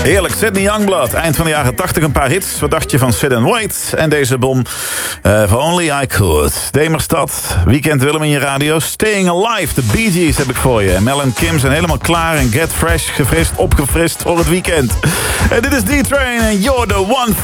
Heerlijk, Sydney Youngblood. Eind van de jaren 80 een paar hits. Wat dacht je van Sid & White? En deze bom van Only I Could. Demerstad, Weekend Willem in je radio. Staying Alive, de Bee Gees heb ik voor je. En Mel en Kim zijn helemaal klaar en get fresh, gefrist, opgefrist voor het weekend. En dit is D-Train en You're the One for